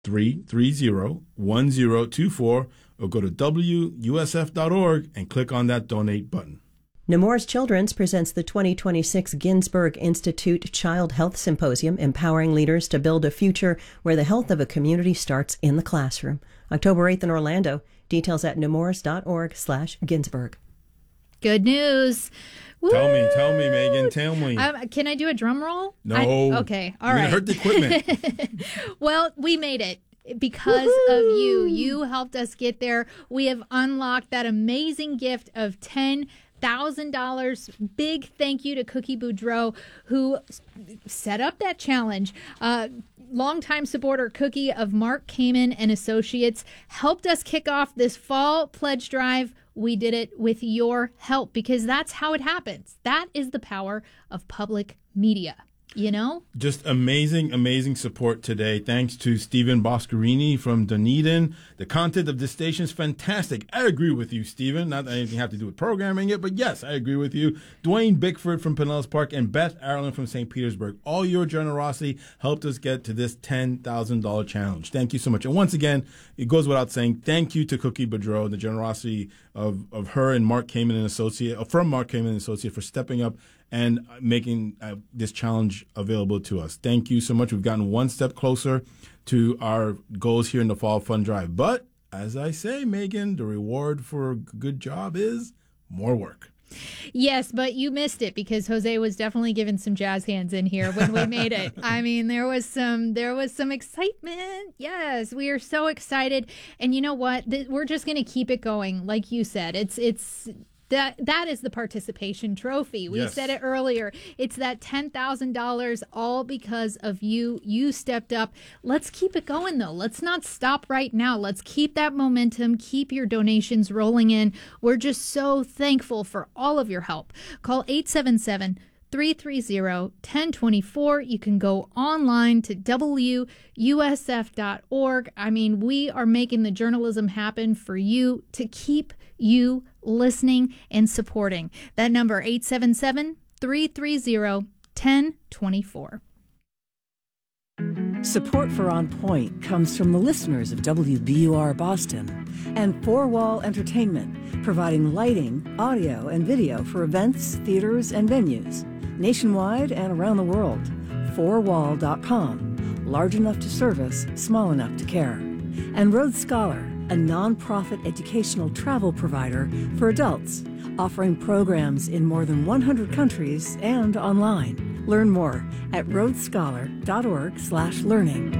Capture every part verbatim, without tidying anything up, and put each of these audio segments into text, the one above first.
three three zero, one zero two four or go to W U S F dot org and click on that donate button. Nemours Children's presents the twenty twenty-six Ginsberg Institute Child Health Symposium, empowering leaders to build a future where the health of a community starts in the classroom. October eighth in Orlando. Details at nemours dot org slash Ginsberg. Good news. Woo! Tell me, tell me, Megan, tell me. Um, can I do a drum roll? No. I, okay, all You're right. gonna hurt the equipment. Well, we made it. Because Woo-hoo! of you. You helped us get there. We have unlocked that amazing gift of ten thousand dollars. Big thank you to Cookie Boudreaux, who set up that challenge. Uh, longtime supporter Cookie of Mark Kamen and Associates helped us kick off this fall pledge drive. We did it with your help because that's how it happens. That is the power of public media. You know? Just amazing, amazing support today. Thanks to Stephen Boscarini from Dunedin. The content of this station is fantastic. I agree with you, Stephen. Not that anything have to do with programming it, but yes, I agree with you. Dwayne Bickford from Pinellas Park and Beth Ireland from Saint Petersburg. All your generosity helped us get to this ten thousand dollars challenge. Thank you so much. And once again, it goes without saying, thank you to Cookie Boudreaux, the generosity of, of her and Mark Kamen and Associate, uh, from Mark Kamen and Associate for stepping up and making uh, this challenge available to us. Thank you so much. We've gotten one step closer to our goals here in the Fall Fund Drive. But as I say, Megan, the reward for a good job is more work. Yes, but you missed it because Jose was definitely giving some jazz hands in here when we made it. I mean, there was some there was some excitement. Yes, we are so excited. And you know what? Th- we're just going to keep it going. Like you said, it's it's That that is the participation trophy. We Yes. said it earlier. It's that ten thousand dollars all because of you. You stepped up. Let's keep it going, though. Let's not stop right now. Let's keep that momentum. Keep your donations rolling in. We're just so thankful for all of your help. Call eight seven seven, three three zero, one zero two four. You can go online to W U S F dot org. I mean, we are making the journalism happen for you to keep you listening and supporting. That number, eight seven seven, three three zero, one zero two four. Support for On Point comes from the listeners of W B U R Boston and Four Wall Entertainment, providing lighting, audio, and video for events, theaters, and venues, nationwide and around the world. four wall dot com, large enough to service, small enough to care. And Road Scholar, a nonprofit educational travel provider for adults, offering programs in more than one hundred countries and online. Learn more at road scholar dot org slash learning.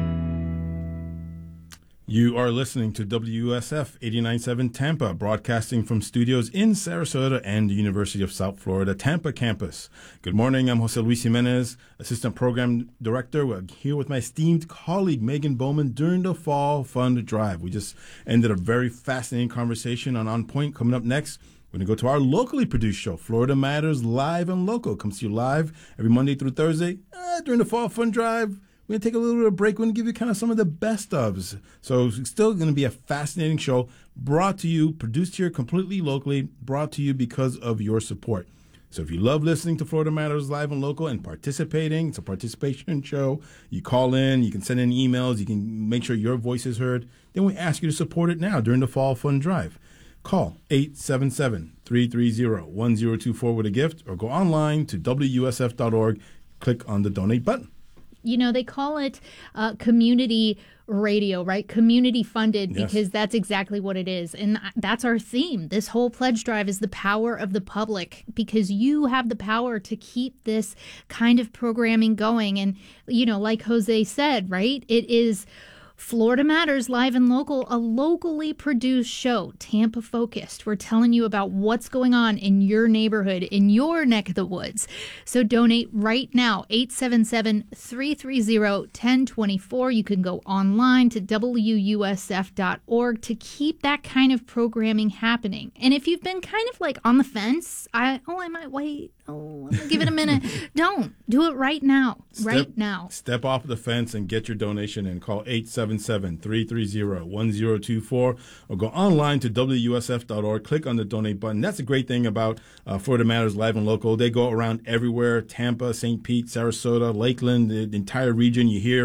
You are listening to W U S F eighty-nine point seven Tampa, broadcasting from studios in Sarasota and the University of South Florida, Tampa campus. Good morning. I'm Jose Luis Jimenez, Assistant Program Director. We're here with my esteemed colleague, Megan Bowman, during the Fall Fund Drive. We just ended a very fascinating conversation on On Point. Coming up next, we're going to go to our locally produced show, Florida Matters Live and Local. Comes to you live every Monday through Thursday uh, during the Fall Fund Drive. We're going to take a little bit of a break. We're going to give you kind of some of the best ofs. So it's still going to be a fascinating show brought to you, produced here completely locally, brought to you because of your support. So if you love listening to Florida Matters Live and Local and participating, it's a participation show. You call in, you can send in emails, you can make sure your voice is heard. Then we ask you to support it now during the Fall Fund Drive. Call eight seven seven, three three zero, one zero two four with a gift or go online to W U S F dot org. Click on the donate button. You know, they call it uh, community radio, right? Community funded, Yes. because that's exactly what it is. And that's our theme. This whole pledge drive is the power of the public, because you have the power to keep this kind of programming going. And, you know, like Jose said, right? It is Florida Matters Live and Local, a locally produced show, Tampa focused. We're telling you about what's going on in your neighborhood, in your neck of the woods. So donate right now, eight seven seven, three three zero, one zero two four. You can go online to W U S F dot org to keep that kind of programming happening. And if you've been kind of like on the fence, I oh, I might wait. Oh, I'm gonna give it a minute. Don't. Do it right now. Step, right now. Step off the fence and get your donation and call eight seven seven, three three zero, one zero two four or go online to W U S F dot org. Click on the donate button. That's a great thing about uh, Florida Matters Live and Local. They go around everywhere, Tampa, Saint Pete, Sarasota, Lakeland, the, the entire region. You hear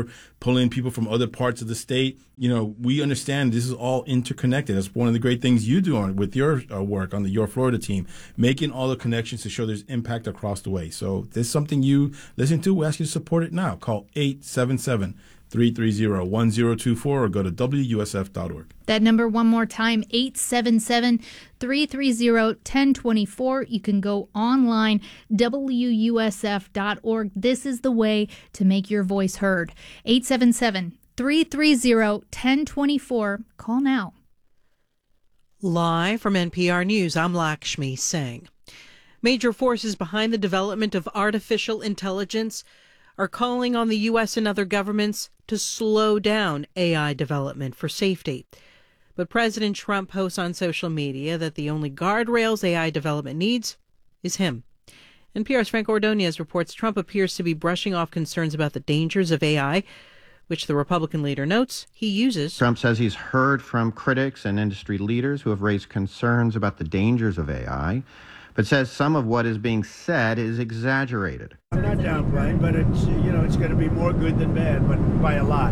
pull in people from other parts of the state. You know, we understand this is all interconnected. That's one of the great things you do on with your uh, work on the Your Florida team, making all the connections to show there's impact across the way. So if there's something you listen to, we ask you to support it now. Call eight seven seven, three three zero, one zero two four or go to W U S F dot org. That number one more time, eight seven seven, three three zero, one zero two four. You can go online, W U S F dot org. This is the way to make your voice heard. eight seven seven, three three zero, one zero two four. Call now. Live from N P R News, I'm Lakshmi Singh. Major forces behind the development of artificial intelligence are calling on the U S and other governments to slow down A I development for safety. But President Trump posts on social media that the only guardrails A I development needs is him. N P R's Frank Ordonez reports Trump appears to be brushing off concerns about the dangers of A I, which the Republican leader notes he uses. Trump says he's heard from critics and industry leaders who have raised concerns about the dangers of A I, but says some of what is being said is exaggerated. I'm not downplaying, but it's, you know, it's going to be more good than bad, but by a lot.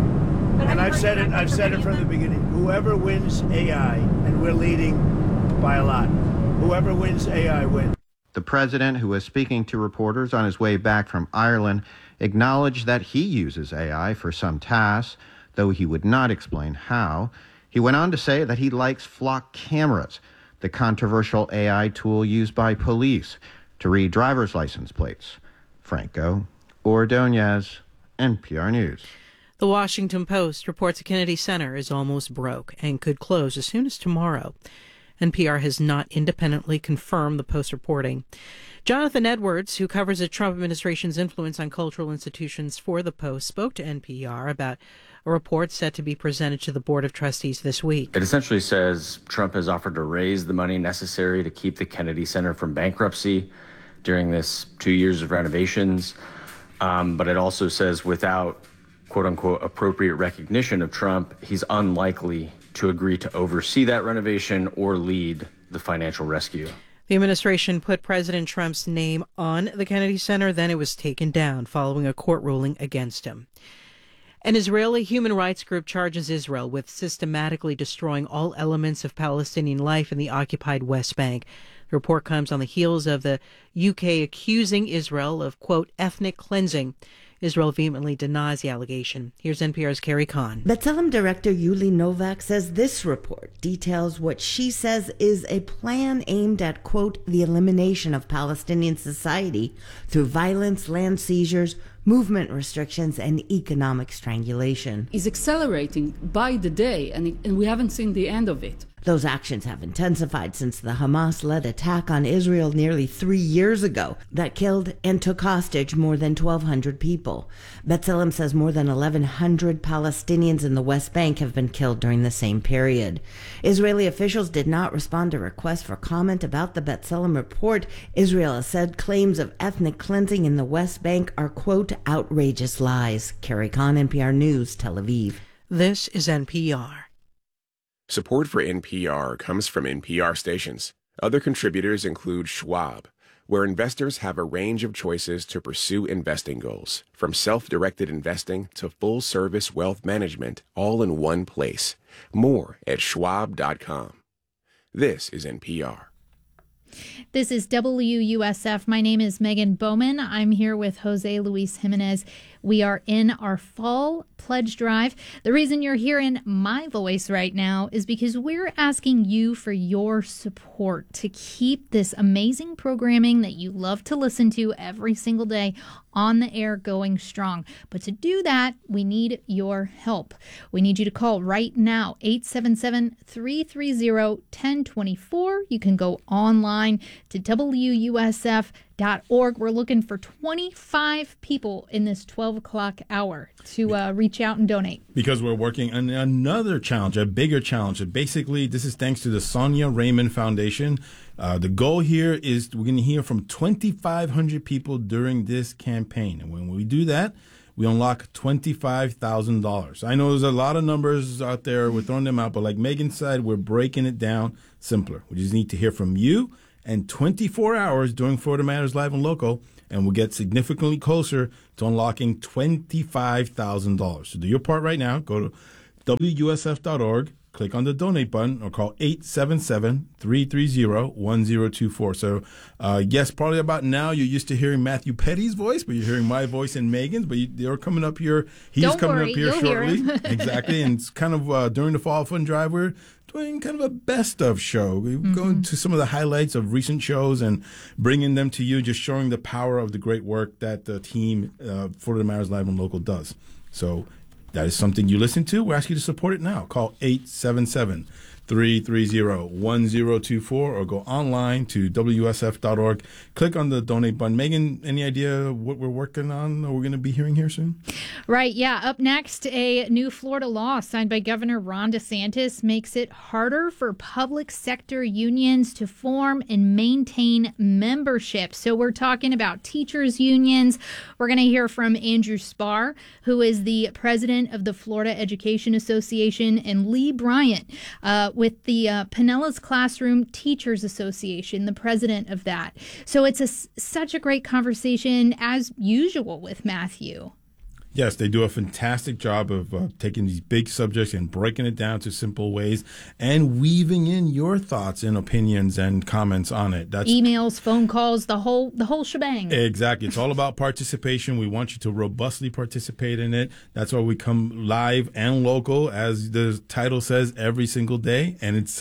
And I've said it, I've said it from the beginning. Whoever wins A I, and we're leading by a lot, whoever wins A I wins. The president, who was speaking to reporters on his way back from Ireland, acknowledged that he uses A I for some tasks, though he would not explain how. He went on to say that he likes flock cameras, the controversial A I tool used by police to read driver's license plates. Franco Ordonez, N P R News. The Washington Post reports a Kennedy Center is almost broke and could close as soon as tomorrow. N P R has not independently confirmed the Post reporting. Jonathan Edwards, who covers the Trump administration's influence on cultural institutions for the Post, spoke to N P R about a report set to be presented to the Board of Trustees this week. It essentially says Trump has offered to raise the money necessary to keep the Kennedy Center from bankruptcy during this two years of renovations. Um, but it also says without, quote unquote, appropriate recognition of Trump, he's unlikely to agree to oversee that renovation or lead the financial rescue. The administration put President Trump's name on the Kennedy Center, then it was taken down following a court ruling against him. An Israeli human rights group charges Israel with systematically destroying all elements of Palestinian life in the occupied West Bank. The report comes on the heels of the U K accusing Israel of, quote, ethnic cleansing. Israel vehemently denies the allegation. Here's N P R's Carrie Kahn. B'Tselem director Yuli Novak says this report details what she says is a plan aimed at, quote, the elimination of Palestinian society through violence, land seizures, movement restrictions, and economic strangulation. Is accelerating by the day, and, it, and we haven't seen the end of it. Those actions have intensified since the Hamas-led attack on Israel nearly three years ago that killed and took hostage more than twelve hundred people. B'Tselem says more than eleven hundred Palestinians in the West Bank have been killed during the same period. Israeli officials did not respond to requests for comment about the B'Tselem report. Israel has said claims of ethnic cleansing in the West Bank are, quote, outrageous lies. Carrie Kahn, N P R News, Tel Aviv. This is N P R. Support for N P R comes from N P R stations. Other contributors include Schwab, where investors have a range of choices to pursue investing goals, from self-directed investing to full-service wealth management, all in one place. More at schwab dot com. This is N P R. This is W U S F. My name is Megan Bowman. I'm here with Jose Luis Jimenez. We are in our fall pledge drive. The reason you're hearing my voice right now is because we're asking you for your support to keep this amazing programming that you love to listen to every single day on the air going strong. But to do that, we need your help. We need you to call right now, eight seven seven, three three zero, one zero two four. You can go online to W U S F dot org. We're looking for twenty-five people in this twelve o'clock hour to uh, reach out and donate. Because we're working on another challenge, a bigger challenge. Basically, this is thanks to the Sonia Raymond Foundation. Uh, the goal here is we're going to hear from twenty-five hundred people during this campaign. And when we do that, we unlock twenty-five thousand dollars. I know there's a lot of numbers out there. We're throwing them out. But like Megan said, we're breaking it down simpler. We just need to hear from you and twenty-four hours during Florida Matters Live and Local, and we'll get significantly closer to unlocking twenty-five thousand dollars. So do your part right now. Go to W U S F dot org. Click on the donate button or call eight seven seven, three three zero, one zero two four. So, uh, yes, probably about now you're used to hearing Matthew Petty's voice, but you're hearing my voice and Megan's, but you, they're coming up here. He's Don't coming worry, up here you'll shortly. hear him. Exactly. And it's kind of uh, during the Fall Fun Drive, we're doing kind of a best of show. We're mm-hmm. going to some of the highlights of recent shows and bringing them to you, just showing the power of the great work that the team, uh, Florida Matters Live and Local, does. So, that is something you listen to. We ask you to support it now. Call eight seven seven, three three zero, one zero two four or go online to W S F dot org. Click on the donate button. Megan, any idea what we're working on or we're going to be hearing here soon? Right, yeah. Up next, a new Florida law signed by Governor Ron DeSantis makes it harder for public sector unions to form and maintain membership. So we're talking about teachers' unions. We're going to hear from Andrew Spar, who is the president of the Florida Education Association, and Lee Bryant, uh, with the uh, Pinellas Classroom Teachers Association, the president of that. So it's a, such a great conversation, as usual, with Matthew. Yes, they do a fantastic job of uh, taking these big subjects and breaking it down to simple ways and weaving in your thoughts and opinions and comments on it. That's emails, phone calls, the whole the whole shebang. Exactly. It's all about participation. We want you to robustly participate in it. That's why we come live and local, as the title says, every single day. And it's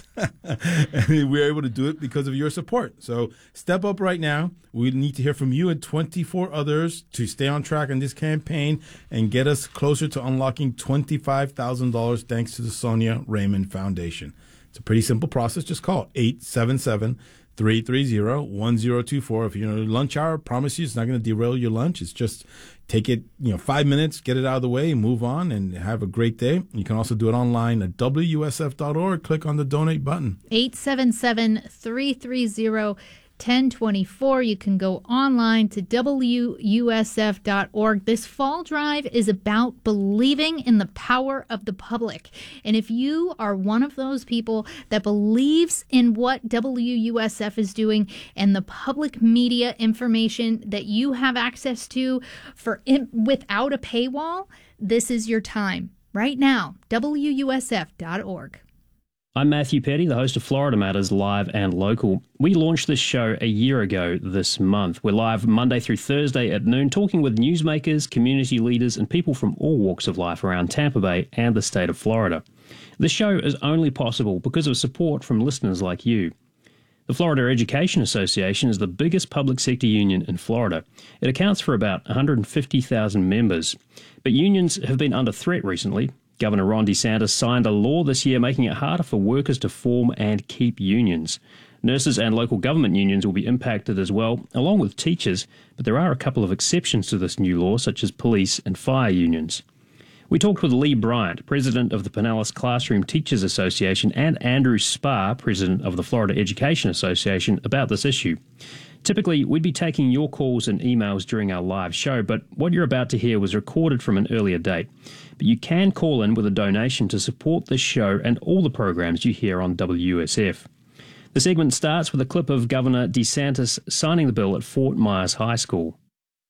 we're able to do it because of your support. So step up right now. We need to hear from you and twenty-four others to stay on track in this campaign and get us closer to unlocking twenty-five thousand dollars thanks to the Sonia Raymond Foundation. It's a pretty simple process. Just call eight seven seven, three three zero, one zero two four. If you're in a lunch hour, I promise you it's not going to derail your lunch. It's just take it, you know, five minutes, get it out of the way, move on, and have a great day. You can also do it online at W U S F dot org. Click on the donate button. eight seven seven, three three zero, ten twenty-four. You can go online to W U S F dot org. This fall drive is about believing in the power of the public. And if you are one of those people that believes in what W U S F is doing and the public media information that you have access to for in, without a paywall, this is your time. Right now, W U S F dot org. I'm Matthew Petty, the host of Florida Matters Live and Local. We launched this show a year ago this month. We're live Monday through Thursday at noon, talking with newsmakers, community leaders, and people from all walks of life around Tampa Bay and the state of Florida. The show is only possible because of support from listeners like you. The Florida Education Association is the biggest public sector union in Florida. It accounts for about one hundred fifty thousand members. But unions have been under threat recently. Governor Ron DeSantis signed a law this year making it harder for workers to form and keep unions. Nurses and local government unions will be impacted as well, along with teachers, but there are a couple of exceptions to this new law, such as police and fire unions. We talked with Lee Bryant, president of the Pinellas Classroom Teachers Association, and Andrew Spar, president of the Florida Education Association, about this issue. Typically, we'd be taking your calls and emails during our live show, but what you're about to hear was recorded from an earlier date. But you can call in with a donation to support this show and all the programs you hear on W U S F. The segment starts with a clip of Governor DeSantis signing the bill at Fort Myers High School.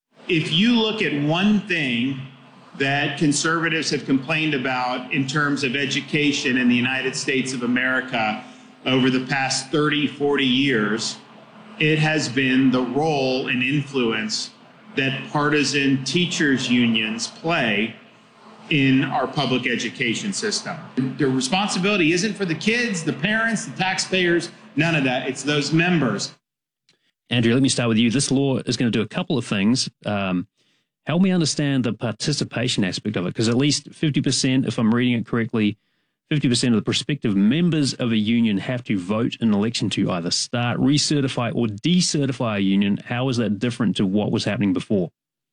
If you look at one thing that conservatives have complained about in terms of education in the United States of America over the past thirty, forty years, it has been the role and influence that partisan teachers' unions play in our public education system. The responsibility isn't for the kids, the parents, the taxpayers, none of that. It's those members. Andrew, let me start with you. This law is going to do a couple of things. Um, help me understand the participation aspect of it, because at least fifty percent, if I'm reading it correctly, fifty percent of the prospective members of a union have to vote in an election to either start, recertify, or decertify a union. How is that different to what was happening before?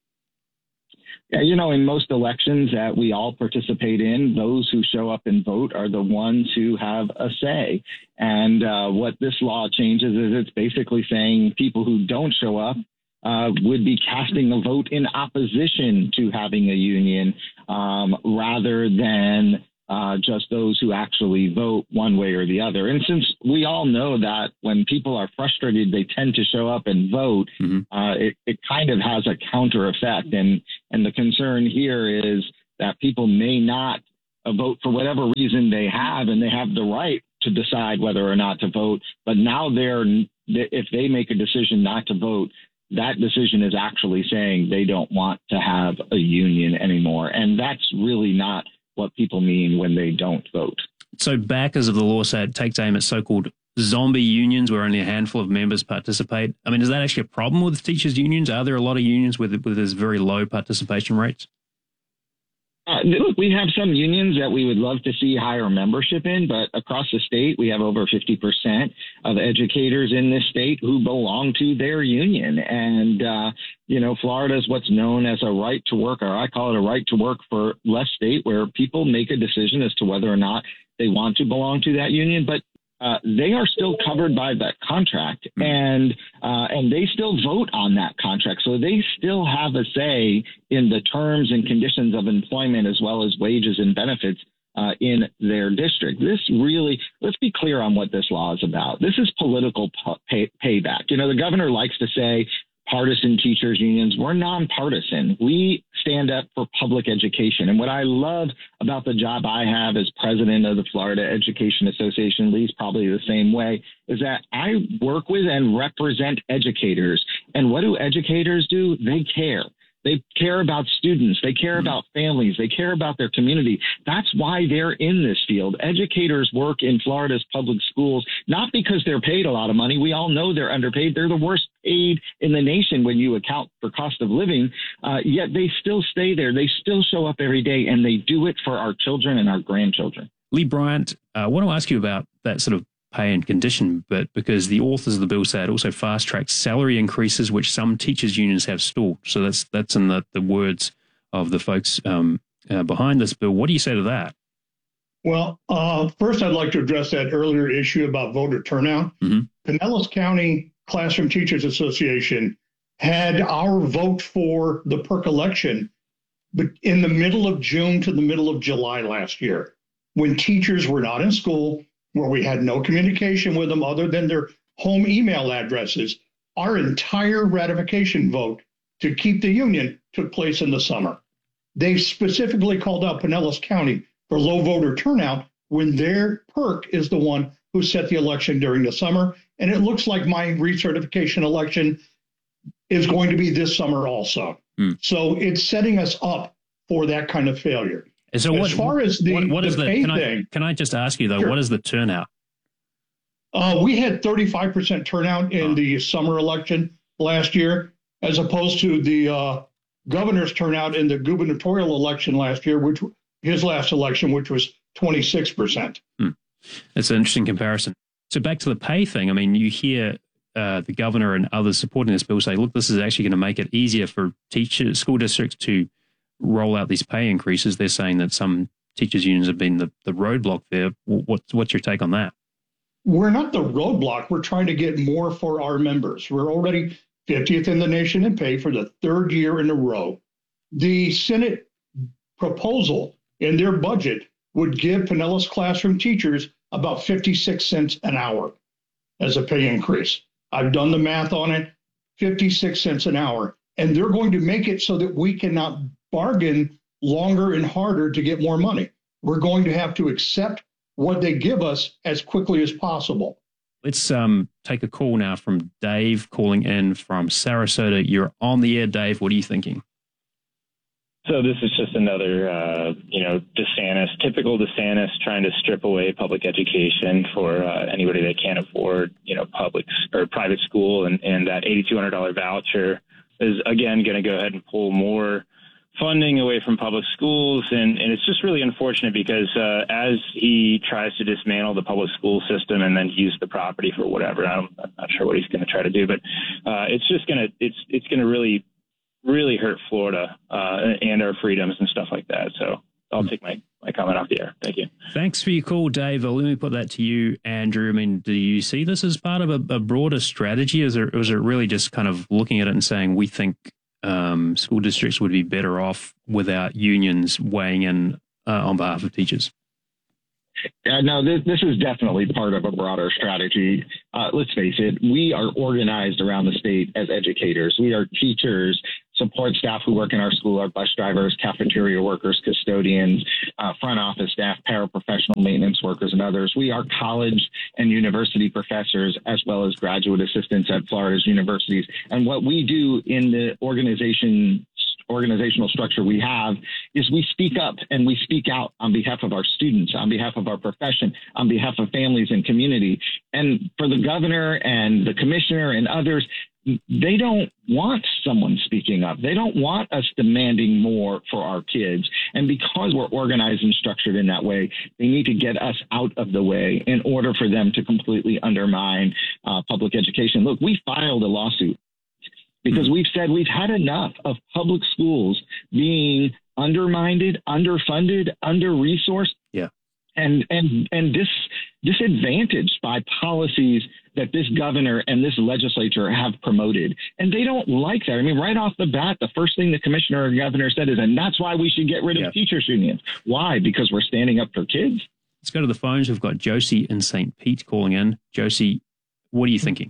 Yeah, you know, in most elections that we all participate in, those who show up and vote are the ones who have a say. And uh, what this law changes is it's basically saying people who don't show up uh, would be casting a vote in opposition to having a union um, rather than uh, just those who actually vote one way or the other. And since we all know that when people are frustrated, they tend to show up and vote, mm-hmm. uh, it, it kind of has a counter effect. And, and the concern here is that people may not uh, vote for whatever reason they have, and they have the right to decide whether or not to vote. But now they're, if they make a decision not to vote, that decision is actually saying they don't want to have a union anymore. And that's really not what people mean when they don't vote. So backers of the law say it takes aim at so-called zombie unions where only a handful of members participate. I mean, is that actually a problem with teachers' unions? Are there a lot of unions with, with this very low participation rates? Uh, look, we have some unions that we would love to see higher membership in, but across the state, we have over fifty percent of educators in this state who belong to their union. And, uh, you know, Florida is what's known as a right to work, or I call it a right to work for less state, where people make a decision as to whether or not they want to belong to that union. But Uh, they are still covered by that contract, and uh, and they still vote on that contract. So they still have a say in the terms and conditions of employment, as well as wages and benefits uh, in their district. This really, let's be clear on what this law is about. This is political pay- payback. You know, the governor likes to say partisan teachers unions. We're nonpartisan. We stand up for public education. And what I love about the job I have as president of the Florida Education Association, Lee's probably the same way, is that I work with and represent educators. And what do educators do? They care. They care about students. They care about families. They care about their community. That's why they're in this field. Educators work in Florida's public schools, not because they're paid a lot of money. We all know they're underpaid. They're the worst paid in the nation when you account for cost of living. Uh, yet they still stay there. They still show up every day, and they do it for our children and our grandchildren. Lee Bryant, uh, I want to ask you about that sort of pay and condition bit, because the authors of the bill say it also fast-tracks salary increases, which some teachers' unions have stalled. So that's that's in the, the words of the folks um, uh, behind this bill. What do you say to that? Well, uh, first, I'd like to address that earlier issue about voter turnout. Mm-hmm. Pinellas County Classroom Teachers Association had our vote for the PERC election but in the middle of June to the middle of July last year, when teachers were not in school, where we had no communication with them other than their home email addresses. Our entire ratification vote to keep the union took place in the summer. They specifically called out Pinellas County for low voter turnout when their PERC is the one who set the election during the summer. And it looks like my recertification election is going to be this summer also. Mm. So it's setting us up for that kind of failure. And so what, as far as the, what, what the is the pay can, thing, I, can I just ask you, though, sure. What is the turnout? Uh, we had thirty-five percent turnout in oh. the summer election last year, as opposed to the uh, governor's turnout in the gubernatorial election last year, which his last election, which was twenty-six percent. Hmm. That's an interesting comparison. So back to the pay thing. I mean, you hear uh, the governor and others supporting this bill say, look, this is actually going to make it easier for teachers, school districts to roll out these pay increases. They're saying that some teachers' unions have been the, the roadblock there. What's, what's your take on that? We're not the roadblock. We're trying to get more for our members. We're already fiftieth in the nation in pay for the third year in a row. The Senate proposal in their budget would give Pinellas classroom teachers about fifty-six cents an hour as a pay increase. I've done the math on it, fifty-six cents an hour. And they're going to make it so that we cannot bargain longer and harder to get more money. We're going to have to accept what they give us as quickly as possible. Let's um, take a call now from Dave calling in from Sarasota. You're on the air, Dave. What are you thinking? So this is just another, uh, you know, DeSantis, typical DeSantis trying to strip away public education for uh, anybody that can't afford, you know, public or private school. And, and that eight thousand two hundred dollars voucher is, again, going to go ahead and pull more funding away from public schools. And, and it's just really unfortunate because uh, as he tries to dismantle the public school system and then use the property for whatever, I don't, I'm not sure what he's going to try to do, but uh, it's just going to, it's, it's going to really, really hurt Florida uh, and our freedoms and stuff like that. So I'll take my, my comment off the air. Thank you. Thanks for your call, Dave. Let me put that to you, Andrew. I mean, do you see this as part of a, a broader strategy? Is it, was it really just kind of looking at it and saying, we think um, school districts would be better off without unions weighing in uh, on behalf of teachers? Yeah, no, this, this is definitely part of a broader strategy. Uh, let's face it, we are organized around the state as educators. We are teachers, support staff who work in our school, our bus drivers, cafeteria workers, custodians, uh, front office staff, paraprofessional maintenance workers, and others. We are college and university professors, as well as graduate assistants at Florida's universities. And what we do in the organization organizational structure we have is we speak up and we speak out on behalf of our students, on behalf of our profession, on behalf of families and community. And for the governor and the commissioner and others, they don't want someone speaking up. They don't want us demanding more for our kids. And because we're organized and structured in that way, they need to get us out of the way in order for them to completely undermine uh, public education. Look, we filed a lawsuit because we've said we've had enough of public schools being undermined, underfunded, under-resourced, yeah, and and and dis, disadvantaged by policies that this governor and this legislature have promoted. And they don't like that. I mean, right off the bat, the first thing the commissioner or governor said is, and that's why we should get rid of yeah. teachers' unions. Why? Because we're standing up for kids? Let's go to the phones. We've got Josie in Saint Pete calling in. Josie, what are you thinking?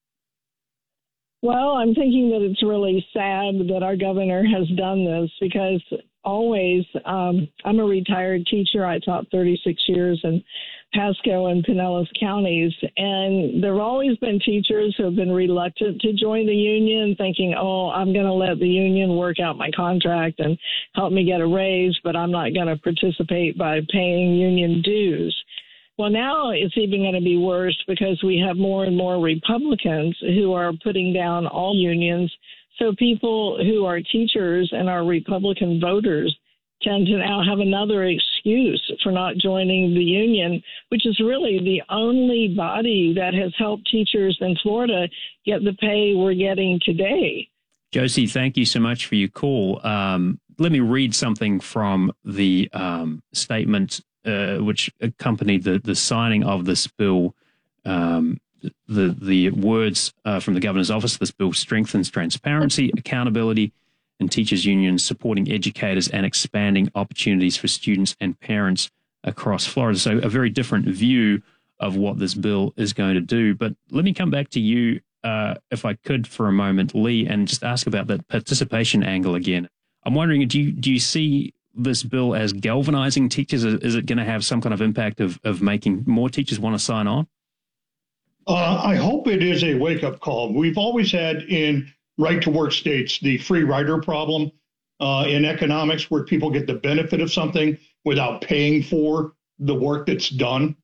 Well, I'm thinking that it's really sad that our governor has done this because always, um, I'm a retired teacher. I taught thirty-six years in Pasco and Pinellas counties, and there have always been teachers who have been reluctant to join the union, thinking, oh, I'm going to let the union work out my contract and help me get a raise, but I'm not going to participate by paying union dues. Well, now it's even going to be worse because we have more and more Republicans who are putting down all unions. So people who are teachers and are Republican voters tend to now have another excuse for not joining the union, which is really the only body that has helped teachers in Florida get the pay we're getting today. Josie, thank you so much for your call. Um, let me read something from the um, statement uh, which accompanied the, the signing of this bill. Um, the, the words uh, from the governor's office: this bill strengthens transparency, accountability, and teachers' unions, supporting educators and expanding opportunities for students and parents across Florida. So a very different view of what this bill is going to do. But let me come back to you, uh, if I could, for a moment, Lee, and just ask about that participation angle again. I'm wondering, do you, do you see this bill as galvanizing teachers? Is it going to have some kind of impact of, of making more teachers want to sign on? Uh, I hope it is a wake-up call. We've always had in right-to-work states the free rider problem uh, in economics, where people get the benefit of something without paying for the work that's done.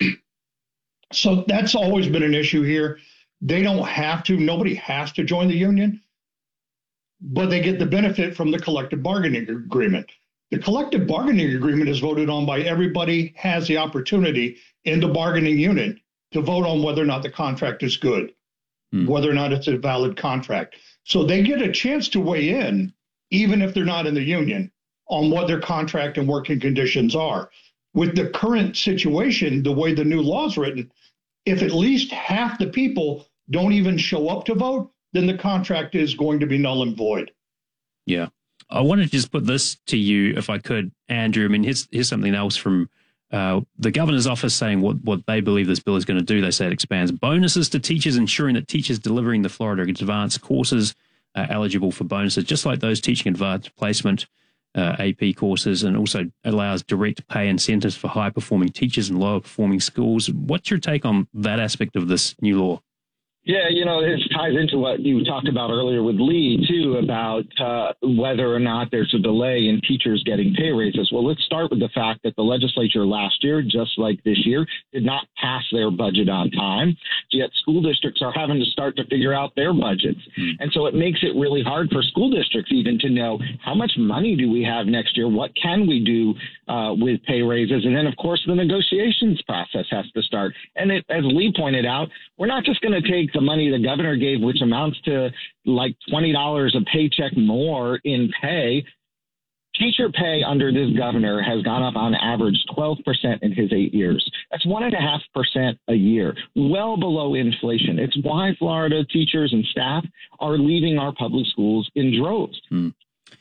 So that's always been an issue here. They don't have to, nobody has to join the union, but they get the benefit from the collective bargaining agreement. The collective bargaining agreement is voted on by everybody, has the opportunity in the bargaining unit to vote on whether or not the contract is good, hmm. whether or not it's a valid contract. So they get a chance to weigh in, even if they're not in the union, on what their contract and working conditions are. With the current situation, the way the new law is written, if at least half the people don't even show up to vote, then the contract is going to be null and void. Yeah. I wanted to just put this to you, if I could, Andrew. I mean, here's, here's something else from uh, the governor's office saying what, what they believe this bill is going to do. They say it expands bonuses to teachers, ensuring that teachers delivering the Florida Advanced courses are eligible for bonuses, just like those teaching advanced placement uh, A P courses, and also allows direct pay incentives for high-performing teachers in lower-performing schools. What's your take on that aspect of this new law? Yeah, you know, this ties into what you talked about earlier with Lee, too, about uh, whether or not there's a delay in teachers getting pay raises. Well, let's start with the fact that the legislature last year, just like this year, did not pass their budget on time. Yet school districts are having to start to figure out their budgets. Mm-hmm. And so it makes it really hard for school districts even to know how much money do we have next year? What can we do uh, with pay raises? And then, of course, the negotiations process has to start. And it, as Lee pointed out, we're not just going to take the money the governor gave, which amounts to like twenty dollars a paycheck more in pay. Teacher pay under this governor has gone up on average twelve percent in his eight years. That's one and a half percent a year, well below inflation. It's why Florida teachers and staff are leaving our public schools in droves. Hmm.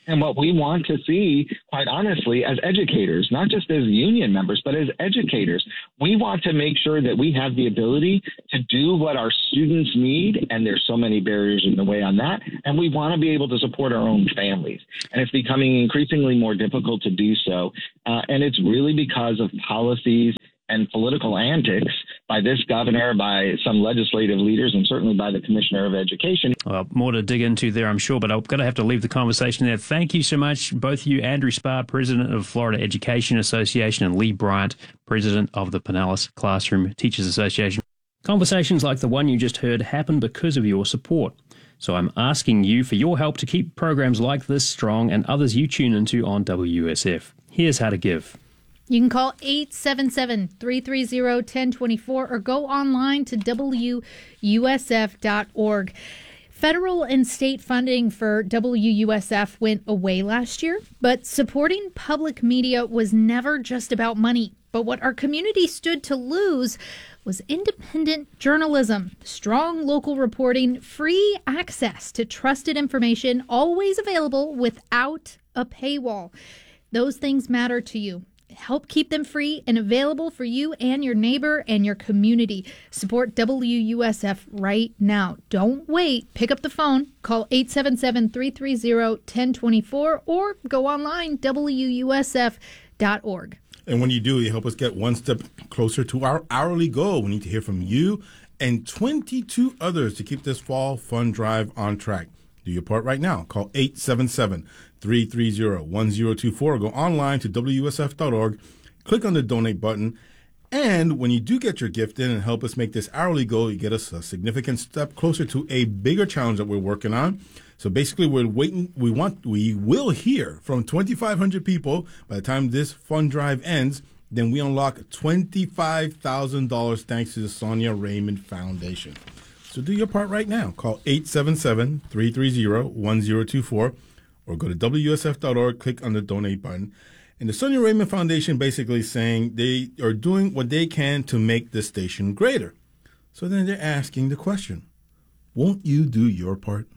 And what we want to see, quite honestly, as educators, not just as union members, but as educators, we want to make sure that we have the ability to do what our students need. And there's so many barriers in the way on that. And we want to be able to support our own families. And it's becoming increasingly more difficult to do so. Uh, and it's really because of policies and political antics by this governor, by some legislative leaders, and certainly by the Commissioner of Education. Well, more to dig into there, I'm sure, but I'm going to have to leave the conversation there. Thank you so much, both you, Andrew Spar, President of Florida Education Association, and Lee Bryant, President of the Pinellas Classroom Teachers Association. Conversations like the one you just heard happen because of your support. So I'm asking you for your help to keep programs like this strong and others you tune into on W S F. Here's how to give. You can call eight seven seven, three three zero, one zero two four or go online to W U S F dot org. Federal and state funding for W U S F went away last year, but supporting public media was never just about money. But what our community stood to lose was independent journalism, strong local reporting, free access to trusted information, always available without a paywall. Those things matter to you. Help keep them free and available for you and your neighbor and your community. Support W U S F right now. Don't wait. Pick up the phone. Call eight seven seven, three three zero, one zero two four or go online, W U S F dot org. And when you do, you help us get one step closer to our hourly goal. We need to hear from you and twenty-two others to keep this fall fund drive on track. Do your part right now. Call eight seven seven, three three zero, one zero two four or go online to W U S F dot org. Click on the donate button. And when you do get your gift in and help us make this hourly goal, you get us a significant step closer to a bigger challenge that we're working on. So basically, we're waiting. We want, we will hear from twenty-five hundred people by the time this fund drive ends. Then we unlock twenty-five thousand dollars thanks to the Sonia Raymond Foundation. So do your part right now. Call eight seven seven, three three zero, one zero two four or go to W U S F dot org, click on the donate button. And the Sonia Raymond Foundation basically saying they are doing what they can to make this station greater. So then they're asking the question, won't you do your part?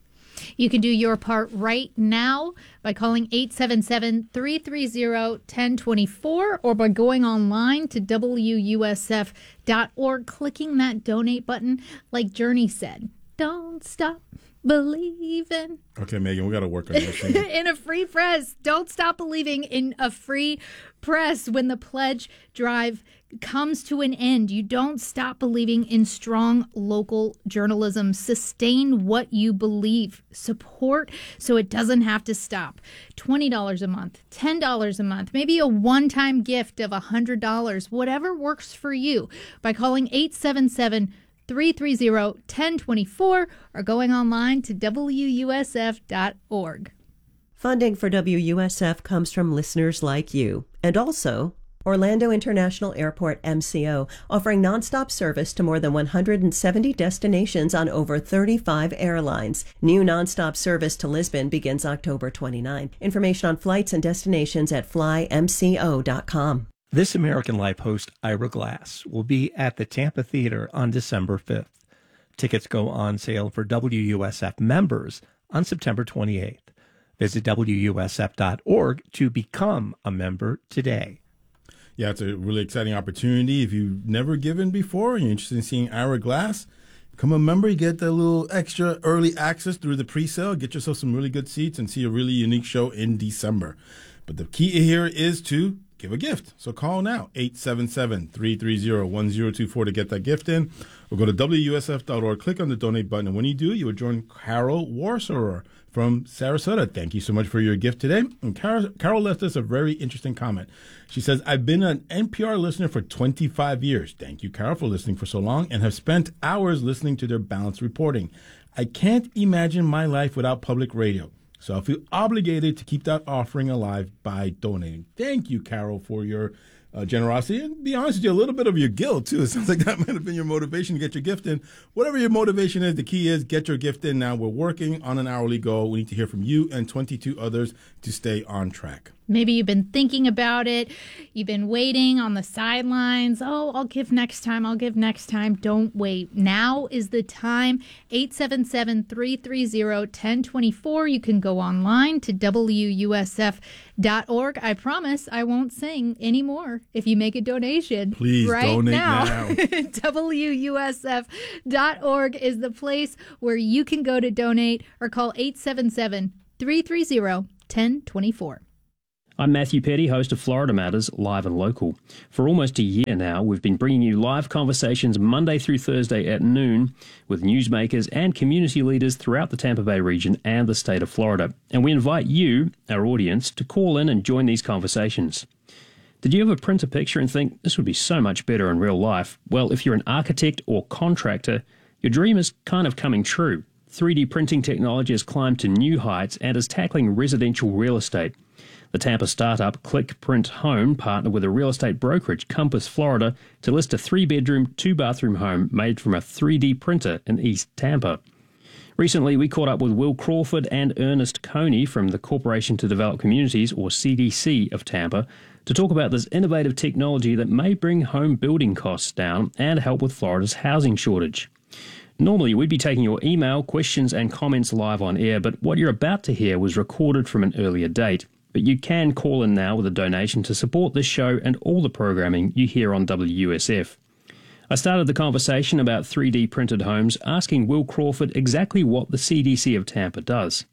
You can do your part right now by calling eight seven seven, three three zero, one zero two four or by going online to W U S F dot org, clicking that donate button. Like Journey said, don't stop believing. Okay, Megan, we got to work on this. In a free press. Don't stop believing in a free press. When the pledge drive comes to an end, you don't stop believing in strong local journalism. Sustain what you believe. Support so it doesn't have to stop. twenty dollars a month, ten dollars a month, maybe a one-time gift of one hundred dollars, whatever works for you, by calling eight seven seven, three three zero, one zero two four or going online to W U S F dot org. Funding for W U S F comes from listeners like you, and also Orlando International Airport M C O, offering nonstop service to more than one hundred seventy destinations on over thirty-five airlines. New nonstop service to Lisbon begins October twenty-ninth. Information on flights and destinations at fly m c o dot com. This American Life host, Ira Glass, will be at the Tampa Theater on December fifth. Tickets go on sale for W U S F members on September twenty-eighth. Visit W U S F dot org to become a member today. Yeah, it's a really exciting opportunity. If you've never given before and you're interested in seeing Ira Glass, become a member. You get a little extra early access through the pre-sale. Get yourself some really good seats and see a really unique show in December. But the key here is to give a gift. So call now, eight seven seven, three three zero, one zero two four to get that gift in. Or go to W U S F dot org, click on the donate button. And when you do, you will join Carol Warsaw from Sarasota. Thank you so much for your gift today. And Carol, Carol left us a very interesting comment. She says, I've been an N P R listener for twenty-five years. Thank you, Carol, for listening for so long and have spent hours listening to their balanced reporting. I can't imagine my life without public radio. So I feel obligated to keep that offering alive by donating. Thank you, Carol, for your uh, generosity. And to be honest with you, a little bit of your guilt, too. It sounds like that might have been your motivation to get your gift in. Whatever your motivation is, the key is get your gift in now. We're working on an hourly goal. We need to hear from you and twenty-two others to stay on track. Maybe you've been thinking about it. You've been waiting on the sidelines. Oh, I'll give next time. I'll give next time. Don't wait. Now is the time. eight seven seven, three three zero, one zero two four. You can go online to W U S F dot org. I promise I won't sing anymore if you make a donation. Please right donate now. now. W U S F dot org is the place where you can go to donate, or call eight seven seven, three three zero, one zero two four. I'm Matthew Petty, host of Florida Matters, live and local. For almost a year now, we've been bringing you live conversations Monday through Thursday at noon with newsmakers and community leaders throughout the Tampa Bay region and the state of Florida. And we invite you, our audience, to call in and join these conversations. Did you ever print a picture and think, this would be so much better in real life? Well, if you're an architect or contractor, your dream is kind of coming true. three D printing technology has climbed to new heights and is tackling residential real estate. The Tampa startup Click Print Home partnered with a real estate brokerage, Compass Florida, to list a three-bedroom, two-bathroom home made from a three D printer in East Tampa. Recently, we caught up with Will Crawford and Ernest Coney from the Corporation to Develop Communities, or C D C, of Tampa, to talk about this innovative technology that may bring home building costs down and help with Florida's housing shortage. Normally, we'd be taking your email, questions, and comments live on air, but what you're about to hear was recorded from an earlier date. But you can call in now with a donation to support this show and all the programming you hear on W U S F. I started the conversation about three D printed homes asking Will Crawford exactly what the C D C of Tampa does.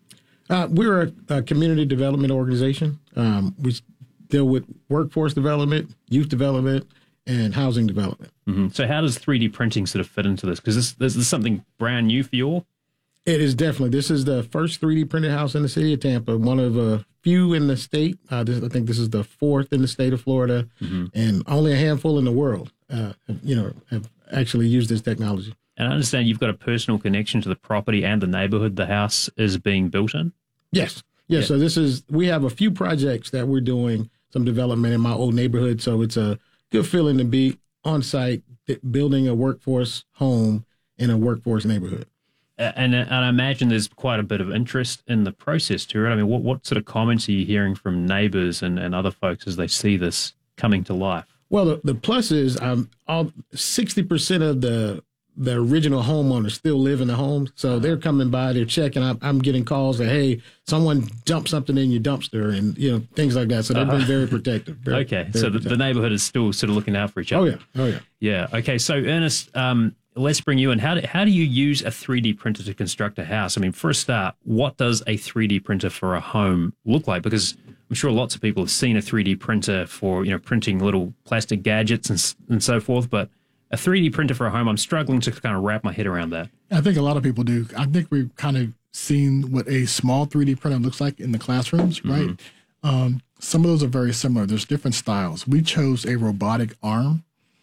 Uh, we're a, a community development organization. Um, we deal with workforce development, youth development, and housing development. Mm-hmm. So how does three D printing sort of fit into this? Because this, this is something brand new for you all? It is definitely. This is the first three D printed house in the city of Tampa, one of a few in the state. Uh, this, I think this is the fourth in the state of Florida, mm-hmm. and only a handful in the world, uh, have, you know, have actually used this technology. And I understand you've got a personal connection to the property and the neighborhood the house is being built in? Yes. Yes. Yeah. So this is, we have a few projects that we're doing some development in my old neighborhood. So it's a good feeling to be on site, building a workforce home in a workforce neighborhood. And, and I imagine there's quite a bit of interest in the process too, right? I mean, what, what sort of comments are you hearing from neighbors and, and other folks as they see this coming to life? Well, the, the plus is um, all sixty percent of the the original homeowners still live in the home. So they're coming by, they're checking. I'm, I'm getting calls that, hey, someone dumped something in your dumpster and, you know, things like that. So they've been very protective. Very, okay. very so the, the neighborhood is still sort of looking out for each other. Oh, yeah. Oh, yeah. Yeah. Okay. So, Ernest, um, let's bring you in. How do, how do you use a three D printer to construct a house? I mean, for a start, what does a three D printer for a home look like? Because I'm sure lots of people have seen a three D printer for, you know, printing little plastic gadgets and, and so forth, but a three D printer for a home, I'm struggling to kind of wrap my head around that. I think a lot of people do. I think we've kind of seen what a small three D printer looks like in the classrooms, right? Mm-hmm. Um, some of those are very similar. There's different styles. We chose a robotic arm,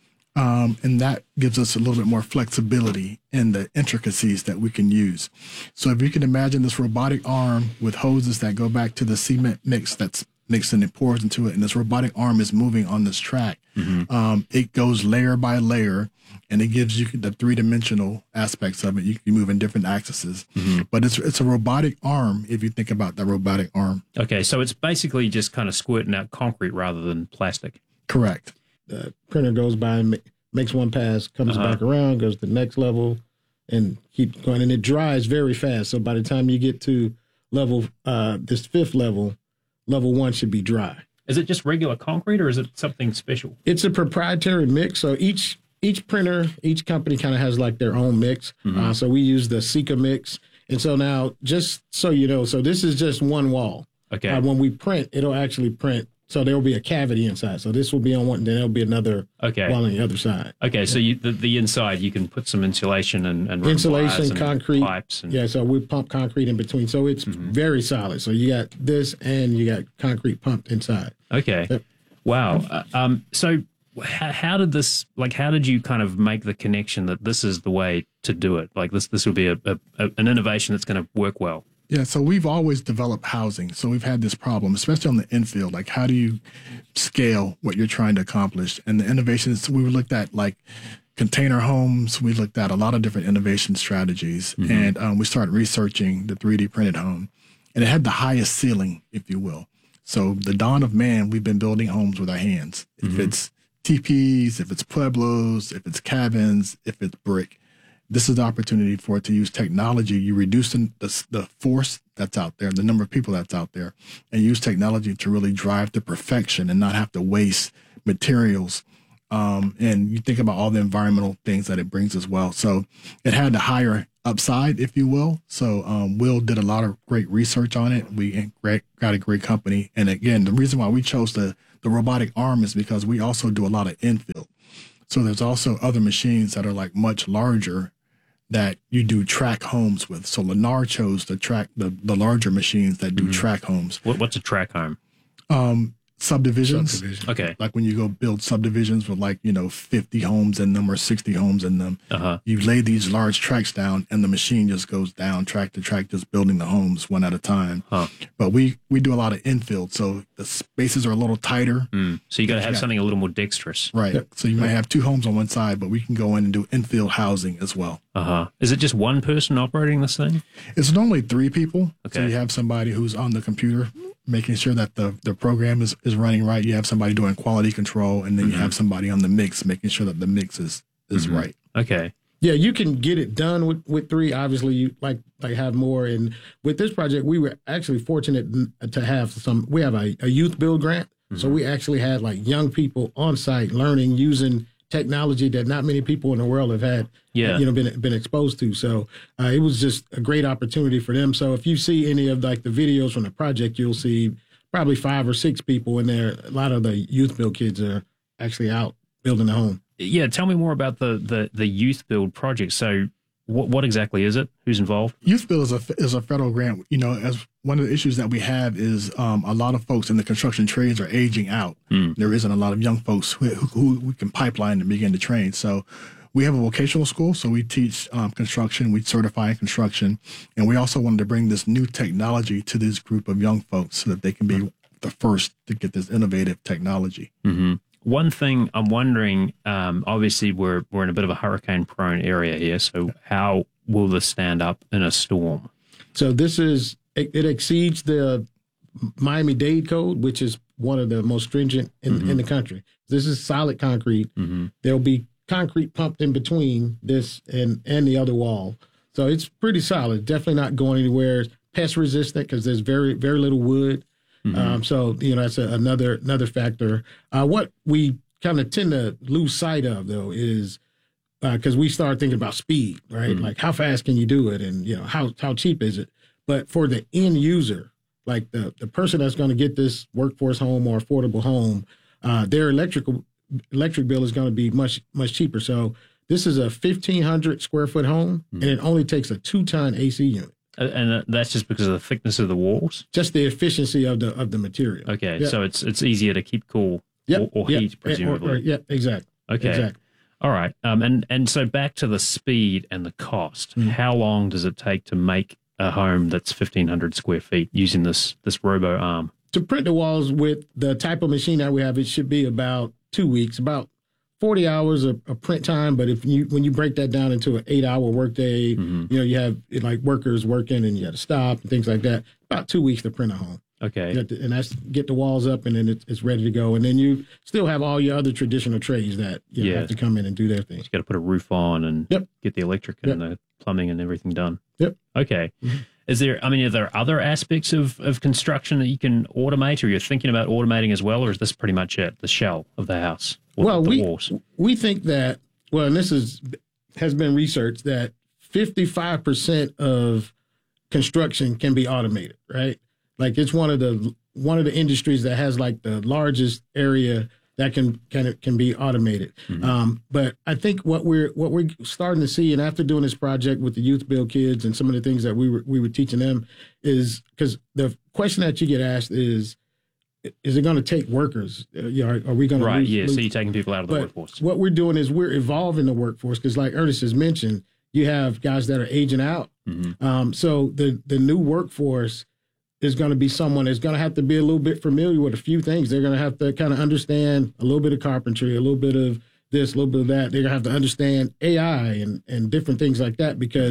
um, and that gives us a little bit more flexibility in the intricacies that we can use. So if you can imagine this robotic arm with hoses that go back to the cement mix that's mixed and it pours into it, and this robotic arm is moving on this track. Mm-hmm. Um, it goes layer by layer, and it gives you the three-dimensional aspects of it. You can move in different axes. Mm-hmm. But it's it's a robotic arm if you think about that robotic arm. Okay, so it's basically just kind of squirting out concrete rather than plastic. Correct. The printer goes by and makes one pass, comes uh-huh. back around, goes to the next level, and keeps going. And it dries very fast. So by the time you get to level, uh, this fifth level, level one should be dry. Is it just regular concrete or is it something special? It's a proprietary mix. So each each printer, each company kind of has like their own mix. Mm-hmm. Uh, so we use the Sika mix. And so now, just so you know, so this is just one wall. Okay. Uh, when we print, it'll actually print. So there will be a cavity inside. So this will be on one, then there'll be another okay. wall on the other side. Okay, yeah. so you, the, the inside, you can put some insulation and, and insulation, and concrete pipes. And... Yeah, so we pump concrete in between. So it's mm-hmm. very solid. So you got this and you got concrete pumped inside. Okay. Yep. Wow. Uh, um. So how, how did this, like, how did you kind of make the connection that this is the way to do it? Like this, this would be a, a, a an innovation that's going to work well. Yeah, so we've always developed housing. So we've had this problem, especially on the infield. Like, how do you scale what you're trying to accomplish? And the innovations, we looked at like container homes. We looked at a lot of different innovation strategies. Mm-hmm. And um, we started researching the three D printed home. And it had the highest ceiling, if you will. So the dawn of man, we've been building homes with our hands. If mm-hmm. it's teepees, if it's pueblos, if it's cabins, if it's brick, this is the opportunity for it to use technology. You reduce the, the, the force that's out there, the number of people that's out there, and use technology to really drive to perfection and not have to waste materials. Um, and you think about all the environmental things that it brings as well. So it had the higher upside, if you will. So um, Will did a lot of great research on it. We got a great company. And again, the reason why we chose the, the robotic arm is because we also do a lot of infill. So there's also other machines that are like much larger that you do track homes with. So Lennar chose to track the, the larger machines that do mm-hmm. track homes. What, what's a track home? Um, subdivisions. Subdivision. Okay. Like when you go build subdivisions with like, you know, fifty homes in them or sixty homes in them, uh-huh. you lay these large tracks down and the machine just goes down track to track, just building the homes one at a time. Huh. But we, we do a lot of infill. So the spaces are a little tighter. Mm. So you got to have something a little more dexterous. Right. Yep. So you might have two homes on one side, but we can go in and do infill housing as well. Uh-huh. Is it just one person operating this thing? It's normally three people. Okay. So you have somebody who's on the computer making sure that the, the program is, is running right. You have somebody doing quality control, and then mm-hmm. you have somebody on the mix making sure that the mix is, is mm-hmm. right. Okay. Yeah, you can get it done with, with three. Obviously, you like like have more. And with this project, we were actually fortunate to have some. We have a, a youth build grant, mm-hmm. so we actually had like young people on site learning using technology that not many people in the world have had, yeah. you know, been been exposed to. So uh, it was just a great opportunity for them. So if you see any of like the videos from the project, you'll see probably five or six people in there. A lot of the youth build kids are actually out building a home. Yeah, tell me more about the the, the youth build project. So what what exactly is it? Who's involved? Youth build is a is a federal grant. You know, as one of the issues that we have is um, a lot of folks in the construction trades are aging out. Mm. There isn't a lot of young folks who, who we can pipeline and begin to train. So we have a vocational school, so we teach um, construction, we certify in construction, and we also wanted to bring this new technology to this group of young folks so that they can be the first to get this innovative technology. Mm-hmm. One thing I'm wondering, um, obviously we're we're in a bit of a hurricane-prone area here, so how will this stand up in a storm? So this is, it, it exceeds the Miami-Dade code, which is one of the most stringent in, mm-hmm. in the country. This is solid concrete. Mm-hmm. There'll be concrete pumped in between this and, and the other wall. So it's pretty solid, definitely not going anywhere. Pest resistant because there's very, very little wood. Mm-hmm. Um, so, you know, that's a, another another factor. Uh, what we kind of tend to lose sight of, though, is because uh, we start thinking about speed, right? Mm-hmm. Like how fast can you do it, and you know how how cheap is it? But for the end user, like the the person that's going to get this workforce home or affordable home, uh, their electrical electric bill is going to be much much cheaper. So this is a fifteen hundred square foot home, mm-hmm. and it only takes a two ton A C unit. And that's just because of the thickness of the walls? Just the efficiency of the of the material. Okay, yep. so it's it's easier to keep cool yep. or, or yep. heat, presumably. Or, or, yeah, exactly. Okay. Exactly. All right. Um, and, and so back to the speed and the cost. Mm. How long does it take to make a home that's fifteen hundred square feet using this this robo arm? To print the walls with the type of machine that we have, it should be about two weeks, about forty hours of, of print time. But if you when you break that down into an eight hour workday, mm-hmm. you know, you have like workers working and you got to stop and things like that. About two weeks to print a home. Okay. To, and that's get the walls up and then it's, it's ready to go. And then you still have all your other traditional trades that you know, yeah. have to come in and do their thing. You got to put a roof on and yep. get the electric and yep. the plumbing and everything done. Yep. Okay. Mm-hmm. Is there, I mean, are there other aspects of, of construction that you can automate or you're thinking about automating as well? Or is this pretty much it, the shell of the house? Well, the we, walls? we think that, well, and this is has been researched, that fifty-five percent of construction can be automated, right? Like it's one of the one of the industries that has like the largest area that can can can be automated. Mm-hmm. Um, but I think what we're what we're starting to see, and after doing this project with the youth build kids and some of the things that we were we were teaching them, is because the question that you get asked is, is it going to take workers? Uh, you know, are, are we going to right? Lose, yeah. lose? So you're taking people out of the but workforce. What we're doing is we're evolving the workforce because, like Ernest has mentioned, you have guys that are aging out. Mm-hmm. Um, so the the new workforce is going to be someone that's going to have to be a little bit familiar with a few things. They're going to have to kind of understand a little bit of carpentry, a little bit of this, a little bit of that. They're going to have to understand A I and, and different things like that because mm-hmm.